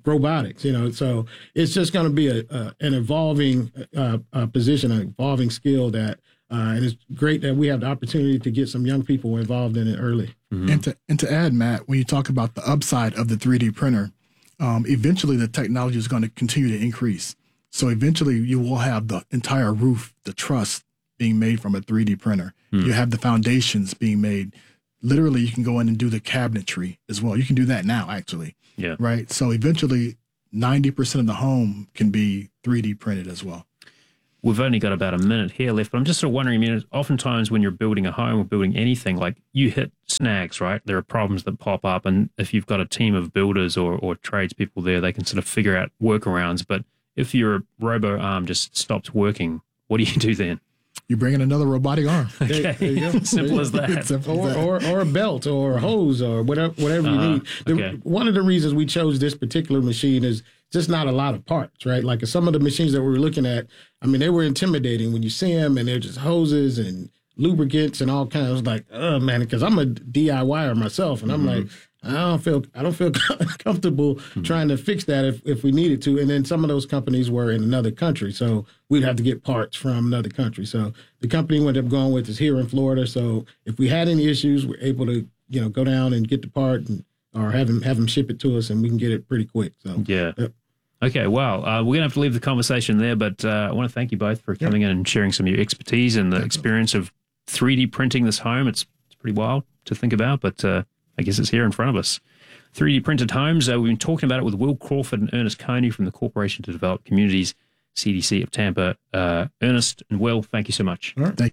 robotics, you know. So it's just going to be a, a an evolving uh, uh, position, an evolving skill that, uh, and it's great that we have the opportunity to get some young people involved in it early. Mm-hmm. And to and to add, Matt, when you talk about the upside of the three D printer, um, eventually the technology is going to continue to increase. So eventually you will have the entire roof, the truss being made from a three D printer. Mm. You have the foundations being made. Literally, you can go in and do the cabinetry as well. You can do that now, actually. Yeah. Right. So eventually, ninety percent of the home can be three D printed as well. We've only got about a minute here left, but I'm just sort of wondering, I mean, oftentimes when you're building a home or building anything, like you hit snags, right? There are problems that pop up. And if you've got a team of builders or, or tradespeople there, they can sort of figure out workarounds. But if your robo arm just stops working, what do you do then? You bring in another robotic arm. Okay. There, there you go. Simple as that. Simple or, as that. Or, or a belt or a hose or whatever whatever Uh-huh. you need. The, Okay. One of the reasons we chose this particular machine is just not a lot of parts, right? Like some of the machines that we were looking at, I mean, they were intimidating when you see them, and they're just hoses and lubricants and all kinds. Like, oh man, because I'm a D I Y er myself, and I'm Mm-hmm. like, I don't feel I don't feel comfortable mm-hmm. trying to fix that if, if we needed to. And then some of those companies were in another country, so we'd have to get parts from another country. So the company we ended up going with is here in Florida. So if we had any issues, we're able to you know go down and get the part and or have them have them ship it to us, and we can get it pretty quick. So Yeah. Yep. Okay, well, uh, we're going to have to leave the conversation there, but uh, I want to thank you both for coming in and sharing some of your expertise and the experience of three D printing this home. It's, it's pretty wild to think about, but uh, I guess it's here in front of us. three D printed homes, uh, we've been talking about it with Will Crawford and Ernest Coney from the Corporation to Develop Communities, C D C of Tampa. Uh, Ernest and Will, thank you so much. All right. Thank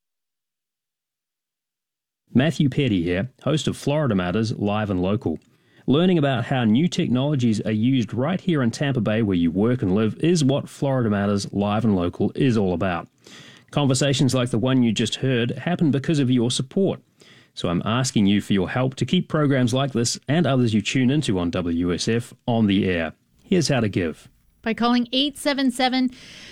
Matthew Petty here, host of Florida Matters Live and Local. Learning about how new technologies are used right here in Tampa Bay where you work and live is what Florida Matters Live and Local is all about. Conversations like the one you just heard happen because of your support. So I'm asking you for your help to keep programs like this and others you tune into on W S F on the air. Here's how to give. By calling eight seven seven,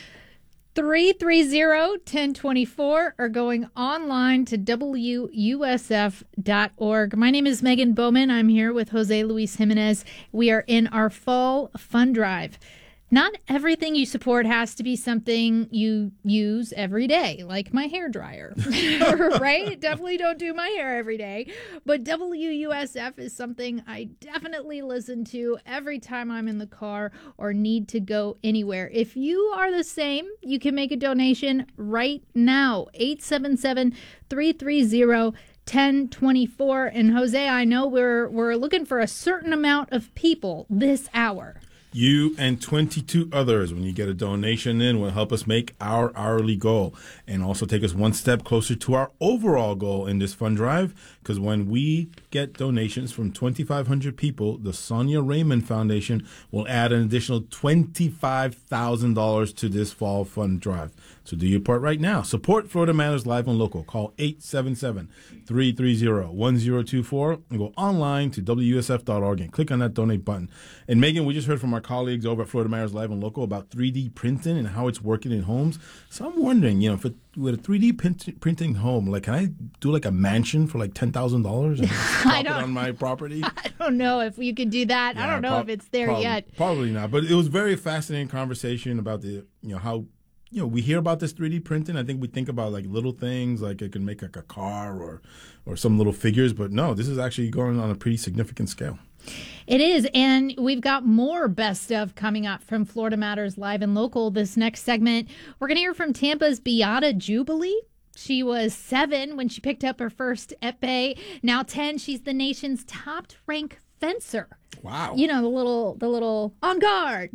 three three zero, one zero two four or going online to W U S F dot org. My name is Megan Bowman. I'm here with Jose Luis Jimenez. We are in our fall fund drive. Not everything you support has to be something you use every day, like my hair dryer, right? Definitely don't do my hair every day. But W U S F is something I definitely listen to every time I'm in the car or need to go anywhere. If you are the same, you can make a donation right now. eight seven seven, three three zero, one zero two four. And Jose, I know we're we're looking for a certain amount of people this hour. You and twenty-two others, when you get a donation in, will help us make our hourly goal and also take us one step closer to our overall goal in this fund drive. Because when we get donations from twenty-five hundred people, the Sonia Raymond Foundation will add an additional twenty-five thousand dollars to this fall fund drive. So do your part right now. Support Florida Matters Live and Local. Call eight seven seven, three three zero, one zero two four and go online to W U S F dot org and click on that donate button. And Megan, we just heard from our colleagues over at Florida Matters Live and Local about three D printing and how it's working in homes. So I'm wondering, you know, if it, with a three D print, printing home, like, can I do like a mansion for like ten thousand dollars and drop it on my property? I don't know if you could do that. Yeah, I don't know prob- if it's there probably, yet. Probably not. But it was a very fascinating conversation about the, you know, how, you know, we hear about this three D printing. I think we think about like little things, like it can make like a car or, or some little figures. But no, this is actually going on a pretty significant scale. It is, and we've got more best stuff coming up from Florida Matters Live and Local. This next segment, we're going to hear from Tampa's Beata Jubilee. She was seven when she picked up her first epee. Now ten, she's the nation's top-ranked fencer. Wow. You know, the little, the little on guard.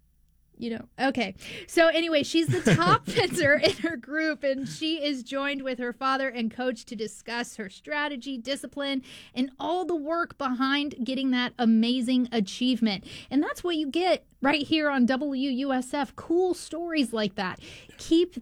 You know, okay. So anyway, she's the top fencer in her group, and she is joined with her father and coach to discuss her strategy, discipline, and all the work behind getting that amazing achievement. And that's what you get right here on W U S F. Cool stories like that. Keep that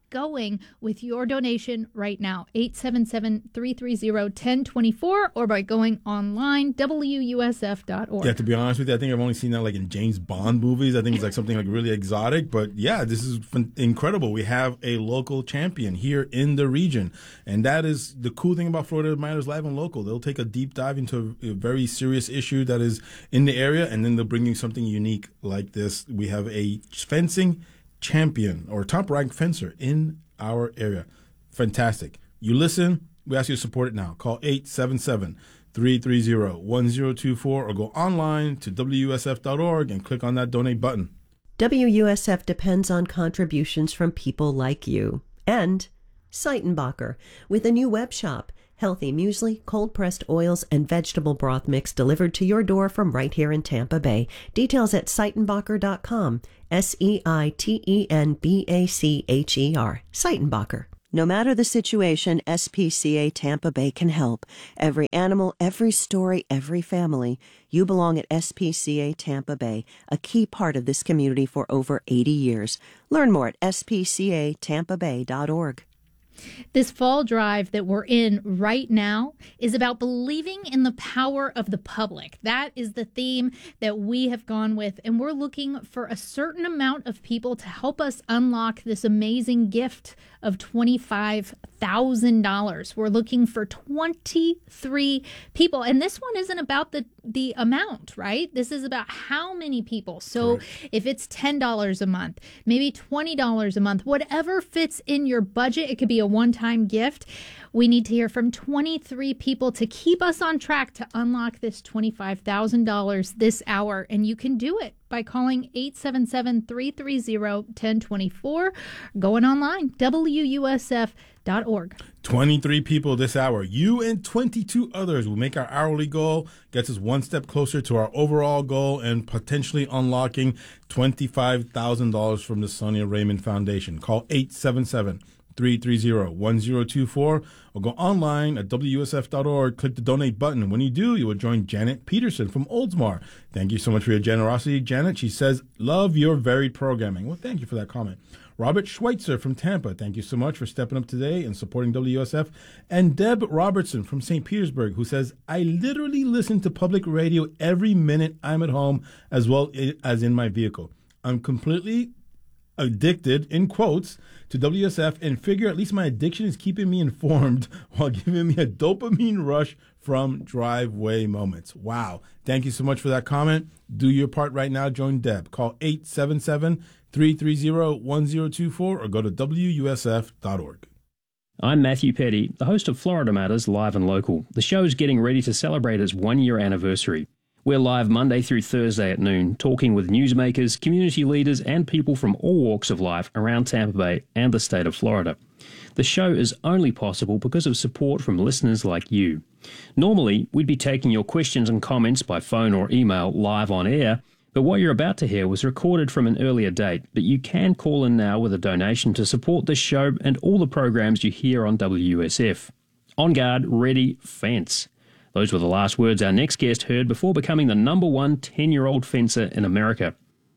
going with your donation right now. eight seven seven, three three zero, one zero two four or by going online, W U S F dot org. Yeah, to be honest with you, I think I've only seen that like in James Bond movies. I think it's like something like really exotic. But yeah, this is fun- incredible. We have a local champion here in the region. And that is the cool thing about Florida Matters Live and Local. They'll take a deep dive into a, a very serious issue that is in the area, and then they'll bring you something unique like this. We have a fencing champion or top-ranked fencer in our area. Fantastic. You listen, we ask you to support it now. Call eight seven seven, three three zero, one zero two four or go online to W U S F dot org and click on that donate button. W U S F depends on contributions from people like you. And Seitenbacher, with a new web shop. Healthy muesli, cold-pressed oils, and vegetable broth mix delivered to your door from right here in Tampa Bay. Details at Seitenbacher dot com. S E I T E N B A C H E R. Seitenbacher. No matter the situation, S P C A Tampa Bay can help. Every animal, every story, every family. You belong at S P C A Tampa Bay, a key part of this community for over eighty years. Learn more at S P C A Tampa Bay dot org. This fall drive that we're in right now is about believing in the power of the public. That is the theme that we have gone with, and we're looking for a certain amount of people to help us unlock this amazing gift of twenty-five thousand dollars. We're looking for twenty-three people, and this one isn't about the, the amount, right? This is about how many people. So Correct. If it's ten dollars a month, maybe twenty dollars a month, whatever fits in your budget, it could be a one-time gift. We need to hear from twenty-three people to keep us on track to unlock this twenty-five thousand dollars this hour. And you can do it by calling eight seven seven, three three zero, one zero two four, going online, W U S F dot org. twenty-three people this hour. You and twenty-two others will make our hourly goal, gets us one step closer to our overall goal and potentially unlocking twenty-five thousand dollars from the Sonia Raymond Foundation. Call eight seven seven, three three zero, one zero two four or go online at W U S F dot org. Click the donate button. And when you do, you will join Janet Peterson from Oldsmar. Thank you so much for your generosity, Janet. She says, love your varied programming. Well, thank you for that comment. Robert Schweitzer from Tampa, thank you so much for stepping up today and supporting W U S F. And Deb Robertson from Saint Petersburg, who says, I literally listen to public radio every minute I'm at home as well as in my vehicle. I'm completely addicted, in quotes, to W S F and figure at least my addiction is keeping me informed while giving me a dopamine rush from driveway moments. Wow. Thank you so much for that comment. Do your part right now. Join Deb. Call eight seven seven, three three zero, one zero two four or go to W U S F dot org. I'm Matthew Petty, the host of Florida Matters Live and Local. The show is getting ready to celebrate its one-year anniversary. We're live Monday through Thursday at noon, talking with newsmakers, community leaders, and people from all walks of life around Tampa Bay and the state of Florida. The show is only possible because of support from listeners like you. Normally, we'd be taking your questions and comments by phone or email live on air, but what you're about to hear was recorded from an earlier date. But you can call in now with a donation to support this show and all the programs you hear on W U S F. On guard, ready, fence. Those were the last words our next guest heard before becoming the number one ten-year-old fencer in America.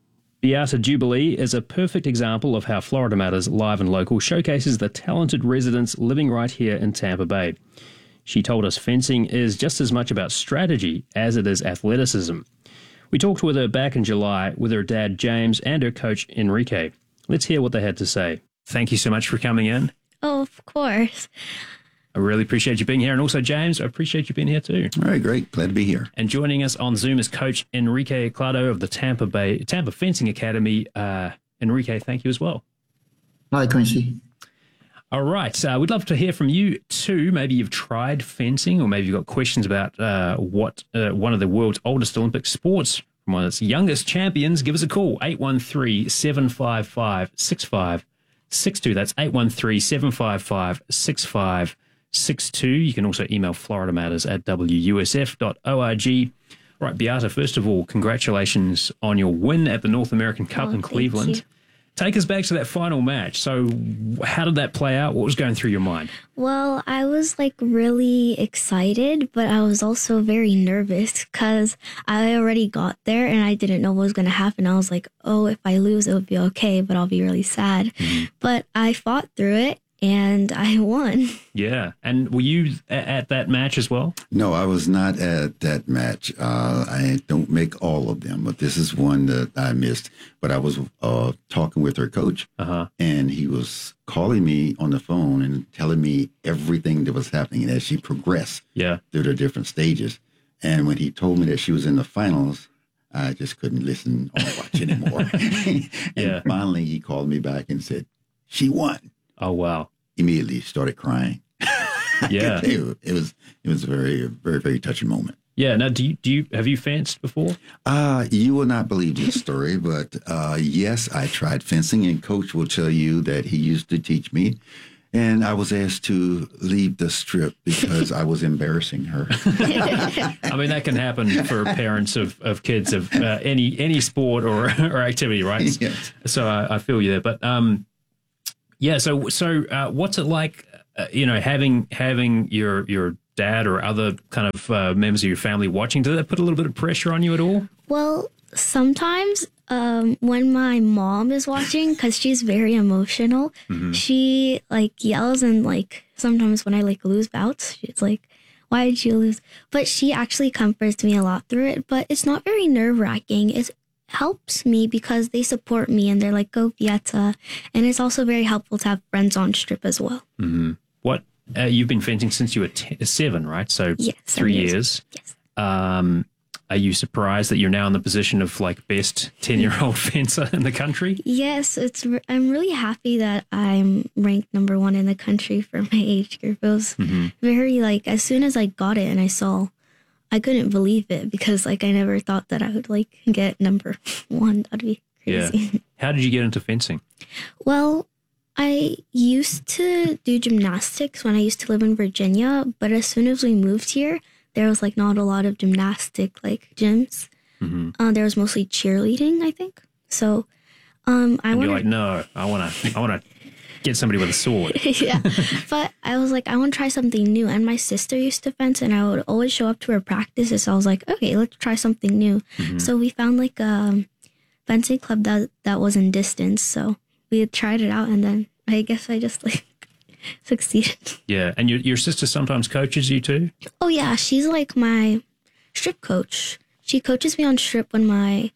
Beata Jubilee is a perfect example of how Florida Matters Live and Local showcases the talented residents living right here in Tampa Bay. She told us fencing is just as much about strategy as it is athleticism. We talked with her back in July with her dad James and her coach Enrique. Let's hear what they had to say. Thank you so much for coming in. Oh, of course. I really appreciate you being here. And also, James, I appreciate you being here too. All right, great. Glad to be here. And joining us on Zoom is Coach Enrique Clado of the Tampa Bay Tampa Fencing Academy. Uh, Enrique, thank you as well. Hi, Quincy. All right. Uh, we'd love to hear from you too. Maybe you've tried fencing, or maybe you've got questions about uh, what uh, one of the world's oldest Olympic sports, from one of its youngest champions. Give us a call, eight one three, seven five five, six five six two. That's eight one three, seven five five, six five six two. You can also email Florida Matters at W U S F dot org. Right, Beata, first of all, congratulations on your win at the North American Cup oh, in Cleveland. take us back to that final match. So how did that play out? What was going through your mind? Well, I was like really excited, but I was also very nervous because I already got there and I didn't know what was going to happen. I was like, oh, if I lose, it would be okay, but I'll be really sad. Mm-hmm. But I fought through it and I won. Yeah. And were you at, at that match as well? No, I was not at that match. Uh, I don't make all of them, but this is one that I missed. But I was uh, talking with her coach, uh-huh. and he was calling me on the phone and telling me everything that was happening as she progressed yeah. through the different stages. And when he told me that she was in the finals, I just couldn't listen or watch anymore. and yeah. finally, he called me back and said, she won. Oh, wow. Immediately started crying. Yeah. it, it was it was a very, very, very touching moment. Yeah. Now, do you, do you, have you fenced before? Uh, you will not believe this story, but uh, yes, I tried fencing, and Coach will tell you that he used to teach me. And I was asked to leave the strip because I was embarrassing her. I mean, that can happen for parents of, of kids of uh, any any sport or or activity, right? Yes. So I, I feel you there. But um, yeah. So so uh, what's it like? Uh, you know, having having your your dad or other kind of uh, members of your family watching. Did that put a little bit of pressure on you at all? Well, sometimes um, when my mom is watching, because she's very emotional, mm-hmm. she like yells, and like sometimes when I like lose bouts, she's like, why did you lose? But she actually comforts me a lot through it. But it's not very nerve wracking. It helps me because they support me and they're like, go Beata. And it's also very helpful to have friends on strip as well. Mm-hmm. What uh, you've been fencing since you were t- seven, right? So yes, three years. years. Yes. Um, Are you surprised that you're now in the position of like best ten-year-old fencer in the country? Yes, it's. I'm really happy that I'm ranked number one in the country for my age group. It was mm-hmm. very like as soon as I got it and I saw, I couldn't believe it because like I never thought that I would like get number one. That'd be crazy. Yeah. How did you get into fencing? Well, I used to do gymnastics when I used to live in Virginia, but as soon as we moved here, there was like not a lot of gymnastic like gyms. Mm-hmm. Uh, there was mostly cheerleading, I think. So, um, I and wanted... you're like, no, I want to, I want to get somebody with a sword. Yeah, but I was like, I want to try something new. And my sister used to fence, and I would always show up to her practices. So I was like, okay, let's try something new. Mm-hmm. So we found like a fencing club that that was in distance. So we had tried it out, and then I guess I just like. succeeded. Yeah, and your your sister sometimes coaches you too? Oh yeah, she's like my strip coach. She coaches me on strip when my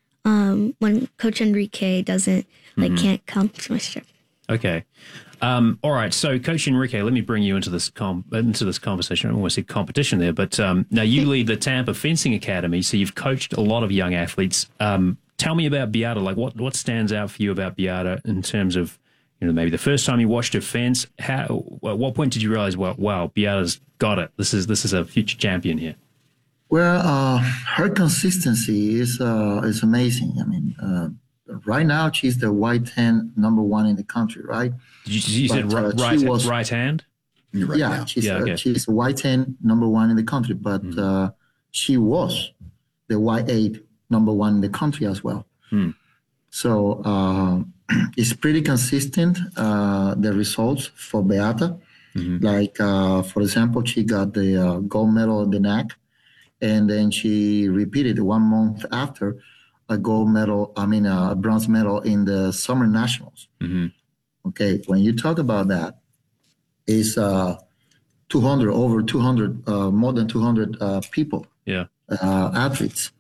um when Coach Enrique doesn't like mm-hmm. can't come to my strip. Okay. Um, all right, so Coach Enrique, let me bring you into this com- into this conversation. I don't want to say competition there, but um, now you lead the Tampa Fencing Academy, so you've coached a lot of young athletes. Um, tell me about Beata. Like, what what stands out for you about Beata in terms of, you know, maybe the first time you watched her fence? How? At what point did you realize, well, wow, Beata's got it. This is this is a future champion here. Well, uh, her consistency is uh, is amazing. I mean, uh, right now she's the white hand number one in the country, right? Did you, you said uh, right, was, right hand? Right yeah, now. she's yeah, okay. uh, she's the white hand number one in the country, but mm. uh, she was the white eight number one in the country as well. Mm. So. Uh, It's pretty consistent, uh, the results for Beata. Mm-hmm. Like, uh, for example, she got the uh, gold medal in the N A C, and then she repeated one month after a gold medal, I mean, a bronze medal in the Summer Nationals. Mm-hmm. Okay, when you talk about that, it's uh, two hundred, over two hundred, uh, more than two hundred uh, people, yeah, uh, athletes.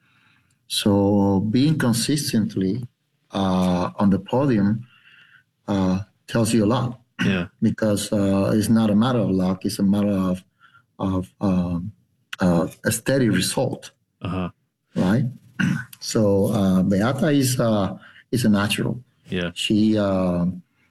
So being consistently Uh, on the podium uh, tells you a lot. Yeah, because uh, it's not a matter of luck; it's a matter of of um, uh, a steady result. Uh-huh. Right. So uh, Beata is uh, is a natural. Yeah. She uh,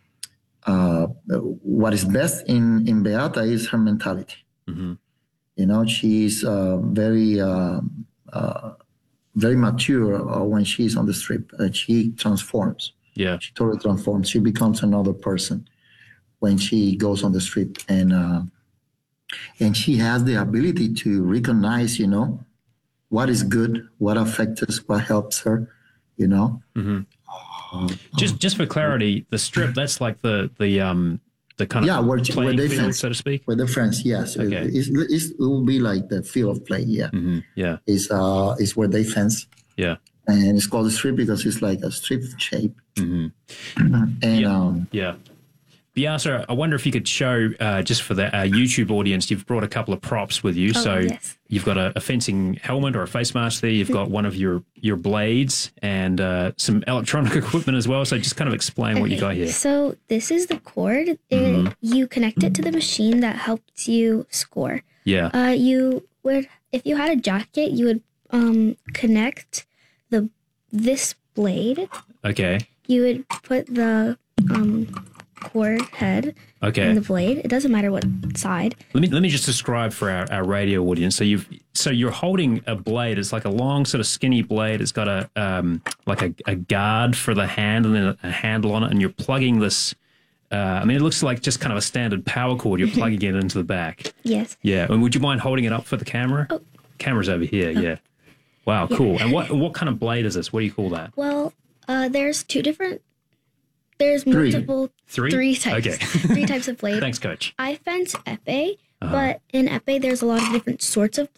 uh, what is best in in Beata is her mentality. Mm-hmm. You know, she's uh, very. Uh, uh, very mature uh, when she's on the strip. Uh, she transforms. Yeah. She totally transforms. She becomes another person when she goes on the strip. And uh, and she has the ability to recognize, you know, what is good, what affects us, what helps her, you know. Mm-hmm. Just just for clarity, the strip, that's like the the um the kind of yeah, where, playing where they field, fence, so to speak. Where the fence, yes, Okay. it, it's, it's, it will be like the field of play. Yeah, mm-hmm. yeah, it's uh, it's where they fence. Yeah, and it's called a strip because it's like a strip shape. Mm-hmm. And yeah. um, yeah. Biasa, I wonder if you could show, uh, just for the uh, YouTube audience, you've brought a couple of props with you. Oh, so yes. you've got a, a fencing helmet or a face mask there. You've got one of your, your blades and uh, some electronic equipment as well. So just kind of explain what you got here. So this is the cord. It, Mhm. You connect it to the machine that helps you score. Yeah. Uh, you would, if you had a jacket, you would um, connect the this blade. Okay. You would put the um, cord head Okay. in the blade. It doesn't matter what side. Let me let me just describe for our, our radio audience. So you've so you're holding a blade. It's like a long, sort of skinny blade. It's got a um like a, a guard for the hand and then a, a handle on it, and you're plugging this. Uh, I mean, it looks like just kind of a standard power cord. You're plugging it into the back. Yes. Yeah. And would you mind holding it up for the camera? Oh. Camera's over here. Yeah. Wow. Yeah. Cool. And what what kind of blade is this? What do you call that? Well, uh, there's two different. There's Three. multiple Three? three types. Okay. Three types of blade. Thanks, Coach. I fence epee, Uh-huh. but in epee there's a lot of different sorts of